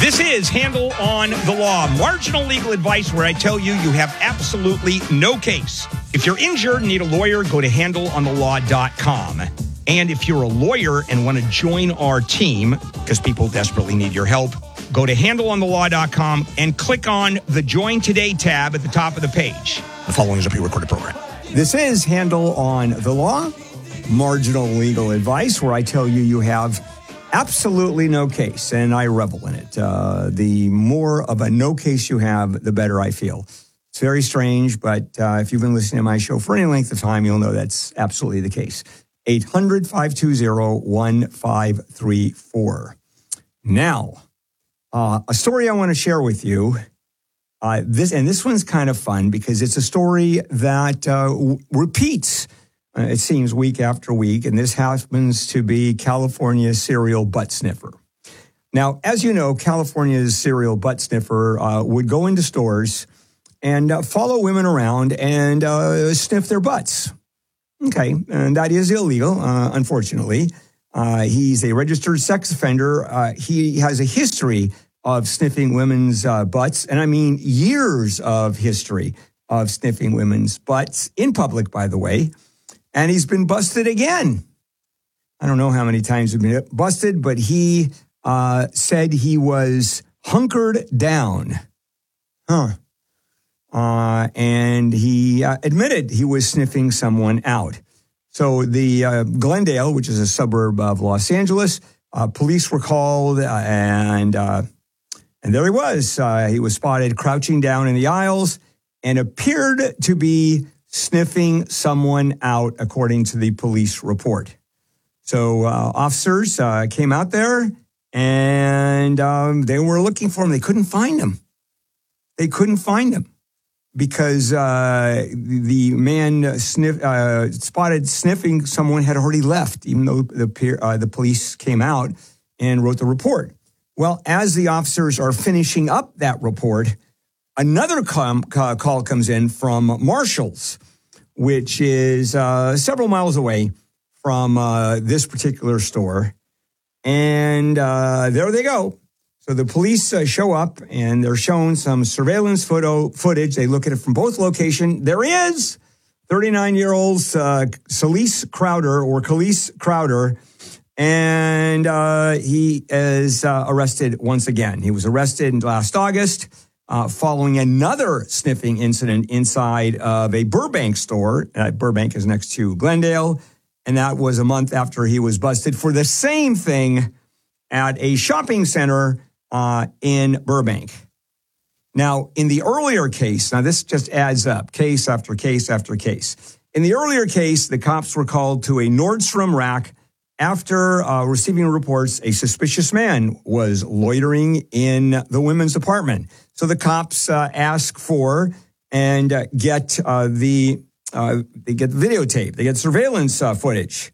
This is Handle on the Law, marginal legal advice where I tell you you have absolutely no case. If you're injured and need a lawyer, go to handleonthelaw.com. And if you're a lawyer and want to join our team, because people desperately need your help, go to handleonthelaw.com and click on the Join Today tab at the top of the page. The following is a pre-recorded program. This is Handle on the Law, marginal legal advice where I tell you you have absolutely no case, and I revel in it. The more of a no case you have, the better I feel. It's very strange, but if you've been listening to my show for any length of time, you'll know that's absolutely the case. 800-520-1534. Now, a story I want to share with you. This one's kind of fun because it's a story that repeats. It seems week after week, and this happens to be California's serial butt sniffer. Now, as you know, California's serial butt sniffer would go into stores and follow women around and sniff their butts. Okay, and that is illegal, unfortunately. He's a registered sex offender. He has a history of sniffing women's butts, and I mean years of history of sniffing women's butts in public, by the way. And he's been busted again. I don't know how many times he's been busted, but he said he was hunkered down. And he admitted he was sniffing someone out. So the Glendale, which is a suburb of Los Angeles, police were called, and there he was. He was spotted crouching down in the aisles and appeared to be sniffing someone out, according to the police report. So officers came out there, and they were looking for him. They couldn't find him. Because the man spotted sniffing someone had already left, even though the police came out and wrote the report. Well, as the officers are finishing up that report, another call comes in from Marshall's, which is several miles away from this particular store. And there they go. So the police show up, and they're shown some surveillance footage. They look at it from both locations. There is 39-year-old Khalees Crowder, and he is arrested once again. He was arrested last August following another sniffing incident inside of a Burbank store. Burbank is next to Glendale, and that was a month after he was busted for the same thing at a shopping center in Burbank. Now, in the earlier case, now this just adds up, case after case after case. In the earlier case, the cops were called to a Nordstrom rack after receiving reports a suspicious man was loitering in the women's apartment. So the cops ask for and get the videotape. They get surveillance footage.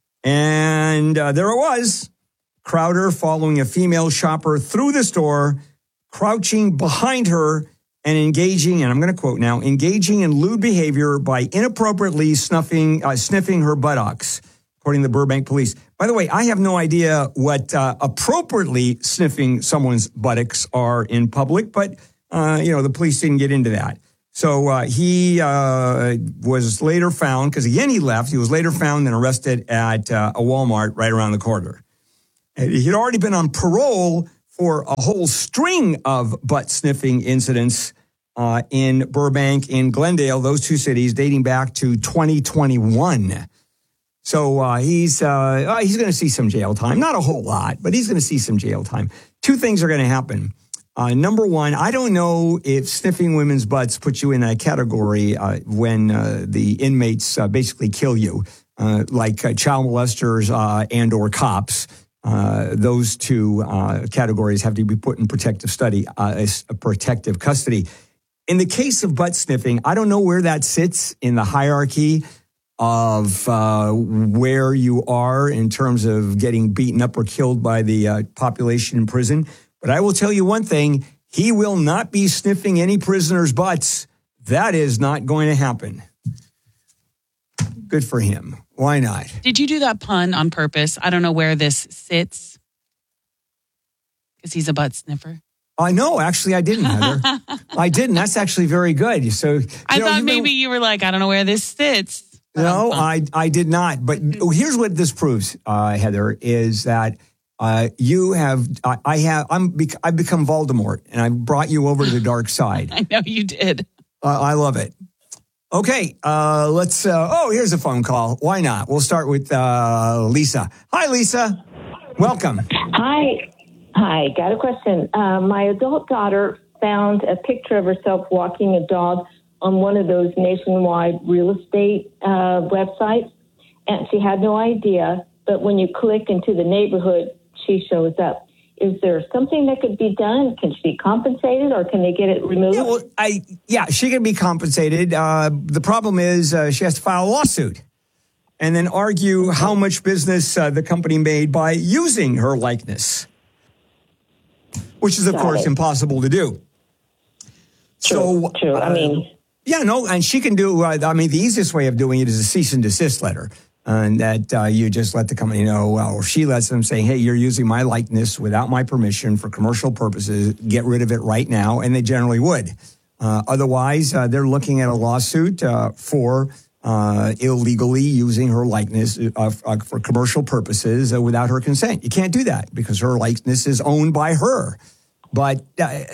And there it was. Crowder following a female shopper through the store, crouching behind her and engaging, and I'm going to quote now, engaging in lewd behavior by inappropriately sniffing her buttocks, according to the Burbank police. By the way, I have no idea what appropriately sniffing someone's buttocks are in public, but, the police didn't get into that. So he was later found, because again he left, he was later found and arrested at a Walmart right around the corner. He'd already been on parole for a whole string of butt-sniffing incidents in Burbank, in Glendale, those two cities, dating back to 2021. So he's going to see some jail time. Not a whole lot, but he's going to see some jail time. Two things are going to happen. Number one, I don't know if sniffing women's butts puts you in a category when the inmates basically kill you, like child molesters and or cops. Those two categories have to be put in protective custody. In the case of butt sniffing, I don't know where that sits in the hierarchy of where you are in terms of getting beaten up or killed by the population in prison. But I will tell you one thing, he will not be sniffing any prisoners' butts. That is not going to happen. Good for him. Why not? Did you do that pun on purpose? I don't know where this sits. Because he's a butt sniffer. No, actually, I didn't, Heather. I didn't. That's actually very good. So I thought maybe you were like, I don't know where this sits. No, I did not. But here's what this proves, Heather, is that I've become Voldemort, and I brought you over to the dark side. I know you did. I love it. Okay, let's. Here's a phone call. Why not? We'll start with Lisa. Hi, Lisa. Welcome. Hi. Got a question. My adult daughter found a picture of herself walking a dog on one of those nationwide real estate websites, and she had no idea. But when you click into the neighborhood, she shows up. Is there something that could be done? Can she be compensated, or can they get it removed? She can be compensated. The problem is she has to file a lawsuit and then argue how much business the company made by using her likeness, which is, of course, impossible to do. True. And she can do, the easiest way of doing it is a cease and desist letter. And that you just let the company know, or she lets them say, hey, you're using my likeness without my permission for commercial purposes. Get rid of it right now. And they generally would. Otherwise, they're looking at a lawsuit for illegally using her likeness for commercial purposes without her consent. You can't do that because her likeness is owned by her. But,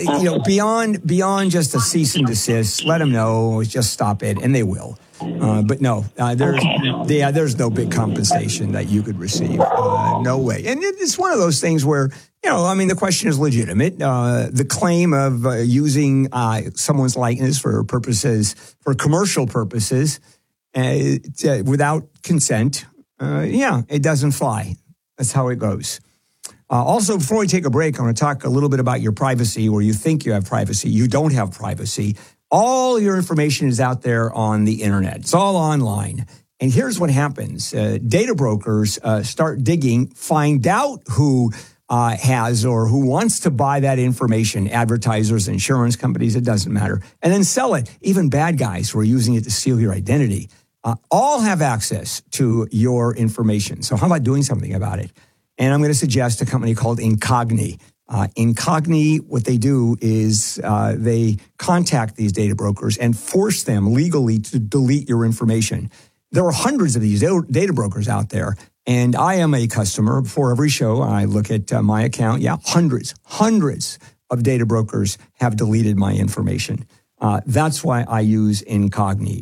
beyond just a cease and desist, let them know, just stop it, and they will. But no, there's no big compensation that you could receive. No way. And it's one of those things where, the question is legitimate. The claim of using someone's likeness for commercial purposes, without consent, it doesn't fly. That's how it goes. Also, before we take a break, I want to talk a little bit about your privacy, where you think you have privacy. You don't have privacy. All your information is out there on the internet. It's all online. And here's what happens. Data brokers start digging, find out who has or who wants to buy that information, advertisers, insurance companies, it doesn't matter, and then sell it. Even bad guys who are using it to steal your identity all have access to your information. So how about doing something about it? And I'm going to suggest a company called Incogni. Incogni, what they do is they contact these data brokers and force them legally to delete your information. There are hundreds of these data brokers out there, and I am a customer. Before every show, I look at my account. Yeah, hundreds of data brokers have deleted my information. That's why I use Incogni.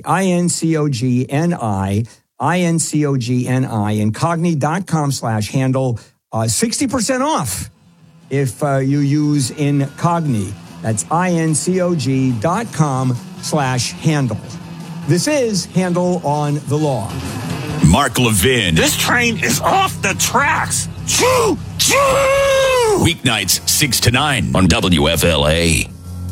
Incogni. Incogni.com/handle. 60% off if you use Incogni. That's incog.com/handle. This is Handle on the Law. Mark Levin. This train is off the tracks. Choo! Choo! Weeknights 6 to 9 on WFLA.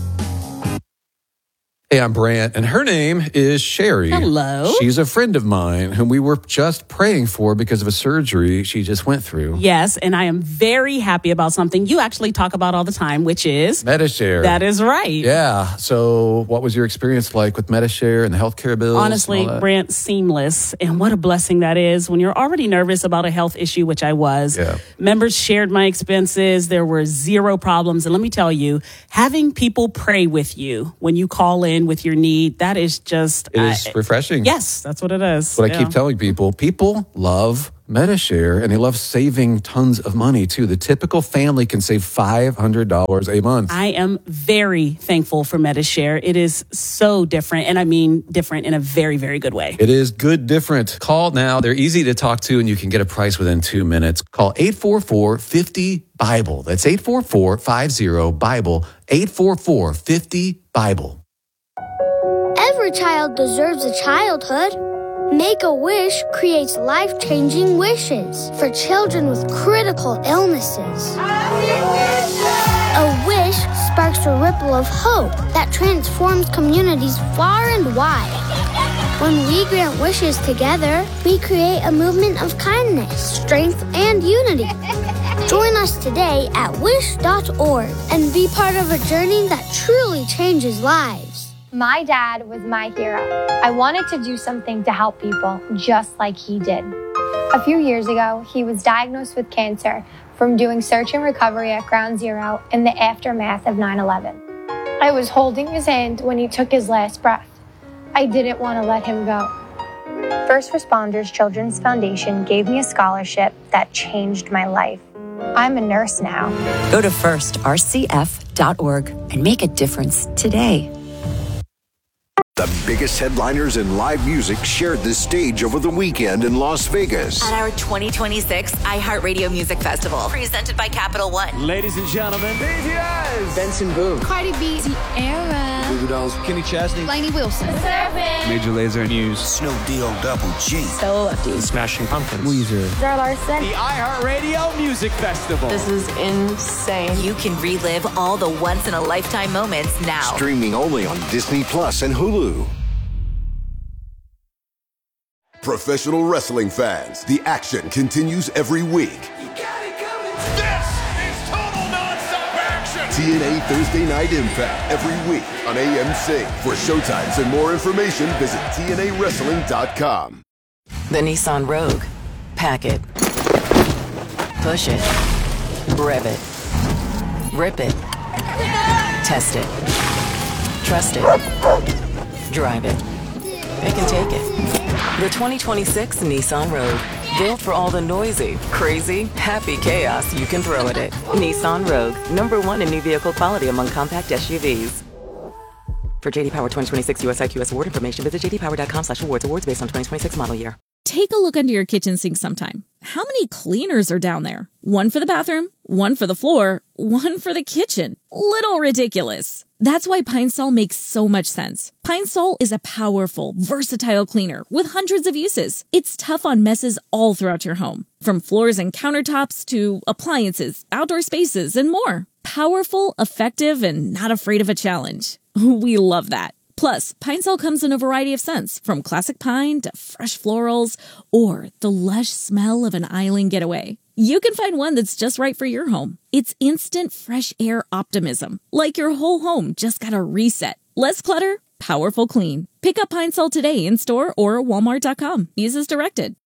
Hey, I'm Brant, and her name is Sherry. Hello. She's a friend of mine whom we were just praying for because of a surgery she just went through. Yes, and I am very happy about something you actually talk about all the time, which is Medi-Share. That is right. Yeah. So what was your experience like with Medi-Share and the healthcare bills? Honestly, Brant, seamless. And what a blessing that is when you're already nervous about a health issue, which I was. Yeah. Members shared my expenses. There were zero problems. And let me tell you, having people pray with you when you call in with your need, that is just... It is refreshing. Yes, that's what it is. What I keep telling people. People love Medi-Share, and they love saving tons of money, too. The typical family can save $500 a month. I am very thankful for Medi-Share. It is so different, and I mean different in a very, very good way. It is good different. Call now. They're easy to talk to, and you can get a price within 2 minutes. Call 844-50-BIBLE. That's 844-50-BIBLE. 844-50-BIBLE. Every child deserves a childhood. Make-A-Wish creates life-changing wishes for children with critical illnesses. A wish sparks a ripple of hope that transforms communities far and wide. When we grant wishes together, we create a movement of kindness, strength, and unity. Join us today at wish.org and be part of a journey that truly changes lives. My dad was my hero. I wanted to do something to help people just like he did. A few years ago, he was diagnosed with cancer from doing search and recovery at Ground Zero in the aftermath of 9/11. I was holding his hand when he took his last breath. I didn't want to let him go. First Responders Children's Foundation gave me a scholarship that changed my life. I'm a nurse now. Go to firstrcf.org and make a difference today. The biggest headliners in live music shared the stage over the weekend in Las Vegas. At our 2026 iHeartRadio Music Festival, presented by Capital One. Ladies and gentlemen, BTS, Benson Boone, Cardi B, Sierra, Goo Goo Dolls, Kenny Chesney, Lainey Wilson, Major Lazer, Muse, Snoop D-O Double G, Stella Lefty, Smashing Pumpkins, Weezer, Zara Larson. The iHeartRadio Music Festival. This is insane. You can relive all the once-in-a-lifetime moments now. Streaming only on Disney Plus and Hulu. Professional wrestling fans, the action continues every week. This is total nonstop action. TNA Thursday Night Impact every week on AMC. For showtimes and more information, visit TNAWrestling.com. The Nissan Rogue. Pack it. Push it. Rev it. Rip it. Test it. Trust it. Drive it. It can take it. The 2026 Nissan Rogue. Built for all the noisy, crazy, happy chaos you can throw at it. Nissan Rogue. #1 in new vehicle quality among compact SUVs. For JD Power 2026 US IQS award information, visit jdpower.com/awards. Awards based on 2026 model year. Take a look under your kitchen sink sometime. How many cleaners are down there? One for the bathroom, one for the floor, one for the kitchen. Little ridiculous. That's why Pine Sol makes so much sense. Pine Sol is a powerful, versatile cleaner with hundreds of uses. It's tough on messes all throughout your home, from floors and countertops to appliances, outdoor spaces, and more. Powerful, effective, and not afraid of a challenge. We love that. Plus, Pine Sol comes in a variety of scents, from classic pine to fresh florals or the lush smell of an island getaway. You can find one that's just right for your home. It's instant fresh air optimism, like your whole home just got a reset. Less clutter, powerful clean. Pick up Pine Sol today in store or Walmart.com. Use as directed.